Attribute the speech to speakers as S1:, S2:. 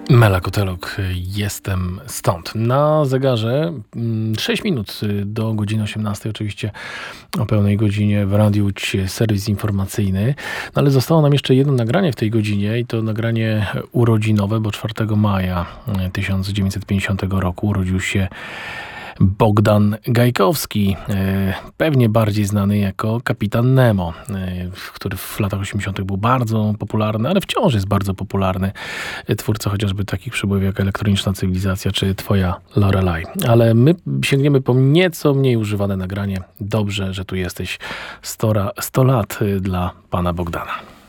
S1: Mela Kotelok, jestem stąd. Na zegarze 6 minut do godziny 18. Oczywiście o pełnej godzinie w Radiu Łódź serwis informacyjny. No ale zostało nam jeszcze jedno nagranie w tej godzinie i to nagranie urodzinowe, bo 4 maja 1950 roku urodził się Bogdan Gajkowski, pewnie bardziej znany jako Kapitan Nemo, który w latach 80. był bardzo popularny, ale wciąż jest bardzo popularny. Twórca chociażby takich przebojów jak Elektroniczna Cywilizacja czy Twoja Lorelai. Ale my sięgniemy po nieco mniej używane nagranie. Dobrze, że tu jesteś. 100 lat dla pana Bogdana.